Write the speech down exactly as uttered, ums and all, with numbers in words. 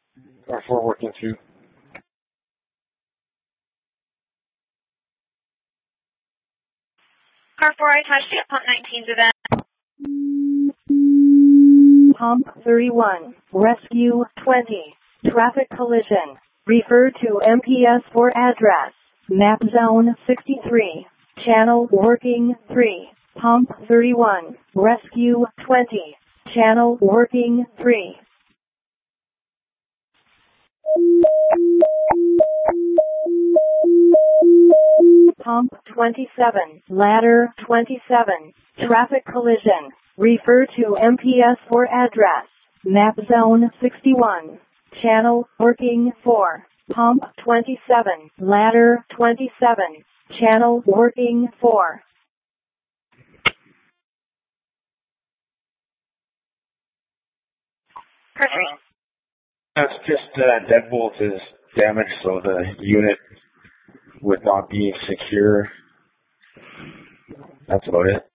Car four working through. Car four, I touched at pump nineteen to that. Pump thirty-one, rescue twenty, traffic collision. Refer to M P S for address. Map zone sixty-three, channel working three. Pump thirty-one, rescue twenty, channel working three. Pump twenty-seven, ladder twenty-seven, traffic collision. Refer to M P S for address. Map zone sixty-one, channel working four. Pump twenty-seven, ladder twenty-seven, channel working four. Car three. That's just uh, deadbolt is damaged, so the unit would not be secure. That's about it.